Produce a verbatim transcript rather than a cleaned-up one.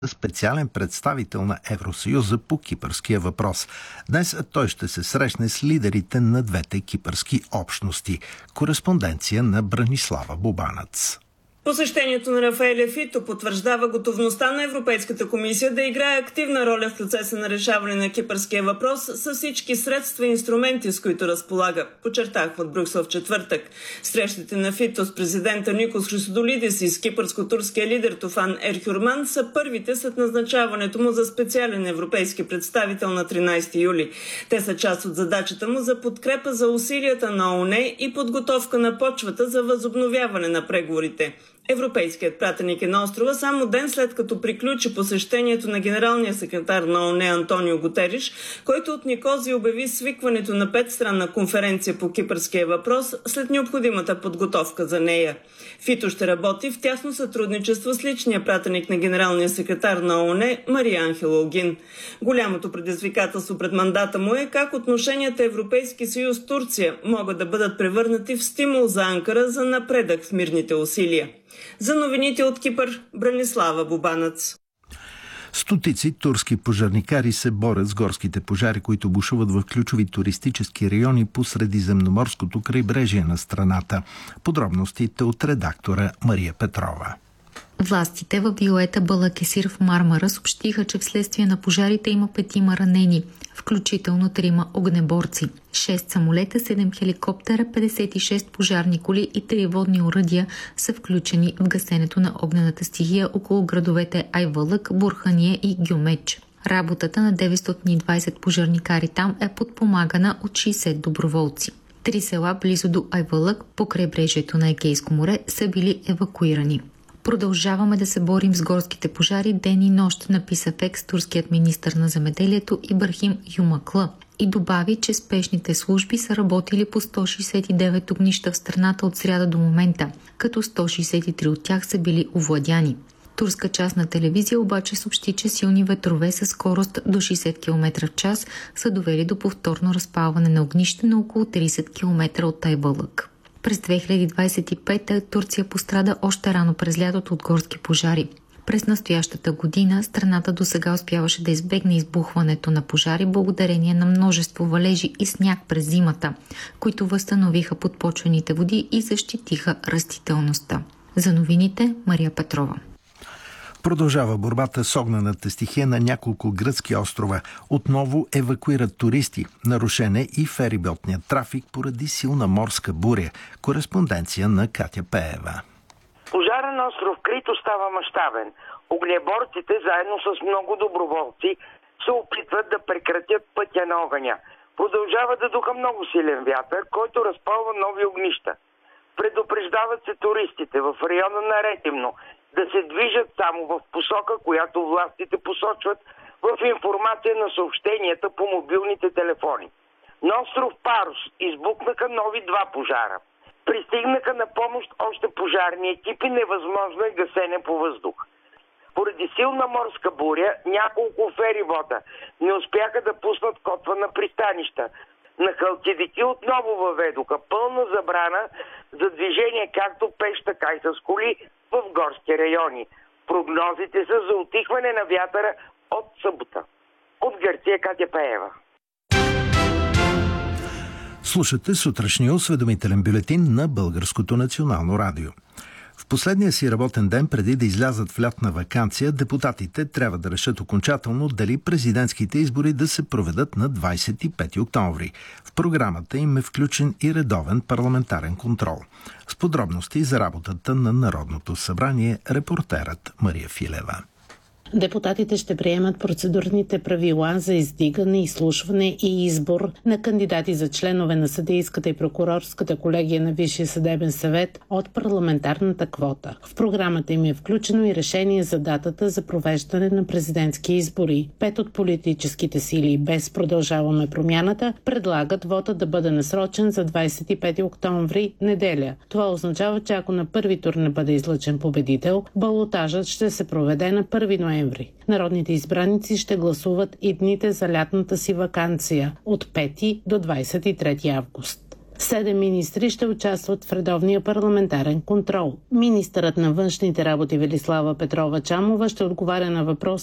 специален представител на Евросъюза по кипърския въпрос. Днес той ще се срещне с лидерите на двете кипърски общности. Кореспонденция на Бранислава Бубанец. Посещението на Рафаеле Фито потвърждава готовността на Европейската комисия да играе активна роля в процеса на решаване на кипърския въпрос с всички средства и инструменти, с които разполага. Подчертах от Брюксел в четвъртък. Срещите на Фито с президента Никос Хрисодолидис и с кипърско-турския лидер Туфан Ерхюрман са първите след назначаването му за специален европейски представител на тринайсети юли. Те са част от задачата му за подкрепа за усилията на ООН и подготовка на почвата за възобновяване на преговорите. Европейският пратеник е на острова само ден след като приключи посещението на генералния секретар на ООН Антонио Гутериш, който от Никозия обяви свикването на петстранна конференция по кипърския въпрос след необходимата подготовка за нея. Фито ще работи в тясно сътрудничество с личния пратеник на генералния секретар на ООН Мария Анхела Огин. Голямото предизвикателство пред мандата му е как отношенията Европейски съюз Турция могат да бъдат превърнати в стимул за Анкара за напредък в мирните усилия. За новините от Кипър, Бранислава Бубанец. Стотици турски пожарникари се борят с горските пожари, които бушуват в ключови туристически райони по средиземноморското крайбрежие на страната. Подробностите от редактора Мария Петрова. Властите в Виолета Балакесир в Мармара съобщиха, че вследствие на пожарите има петима ранени, включително трима огнеборци, шест самолета, седем хеликоптера, петдесет и шест пожарни коли и три водни оръдия са включени в гасенето на огнената стихия около градовете Айвалък, Бурхания и Гюмеч. Работата на деветстотин и двайсет пожарникари там е подпомагана от шейсет доброволци. Три села близо до Айвалък по крайбрежието на Егейско море са били евакуирани. Продължаваме да се борим с горските пожари ден и нощ, написа в екс турският министър на земеделието Ибрахим Юмакла и добави, че спешните служби са работили по сто шейсет и девет огнища в страната от сряда до момента, като сто шейсет и три от тях са били овладяни. Турска частна телевизия обаче съобщи, че силни ветрове със скорост до шейсет километра в час са довели до повторно разпалване на огнище на около трийсет километра от Айвалък. През две хиляди двайсет и пета Турция пострада още рано през лятото от горски пожари. През настоящата година страната досега успяваше да избегне избухването на пожари благодарение на множество валежи и сняг през зимата, които възстановиха подпочвените води и защитиха растителността. За новините Мария Петрова. Продължава борбата с огнената стихия на няколко гръцки острова. Отново евакуират туристи. Нарушен е и фериботният трафик поради силна морска буря. Кореспонденция на Катя Пеева. Пожара на остров Крит остава мащабен. Огнеборците заедно с много доброволци се опитват да прекратят пътя на огъня. Продължава да духа много силен вятър, който разпалва нови огнища. Предупреждават се туристите в района на Ретимно да се движат само в посока, която властите посочват в информация на съобщенията по мобилните телефони. На остров Парус избухнаха нови два пожара. Пристигнаха на помощ още пожарни екипи, невъзможно е гасене по въздух. Поради силна морска буря, няколко ферибота не успяха да пуснат котва на пристанища. На Халкидики отново въведоха пълна забрана за движение както пеш, така и с коли в горски райони. Прогнозите са за утихване на вятъра от събота. От Гърция, Катя Пеева. Слушате сутрешния осведомителен бюлетин на Българското национално радио. В последния си работен ден, преди да излязат в лятна ваканция, депутатите трябва да решат окончателно дали президентските избори да се проведат на двайсет и пети октомври. В програмата им е включен и редовен парламентарен контрол. С подробности за работата на Народното събрание репортерът Мария Филева. Депутатите ще приемат процедурните правила за издигане, изслушване и избор на кандидати за членове на съдийската и прокурорската колегия на Висшия съдебен съвет от парламентарната квота. В програмата им е включено и решение за датата за провеждане на президентски избори. Пет от политическите сили без Продължаваме промяната предлагат вота да бъде насрочен за двайсет и пети октомври, неделя. Това означава, че ако на първи тур не бъде излъчен победител, балотажът ще се проведе на първи ноември. Народните избраници ще гласуват и дните за лятната си ваканция от пети до двайсет и трети август. Седем министри ще участват в редовния парламентарен контрол. Министърът на външните работи Велислава Петрова Чамова ще отговаря на въпроси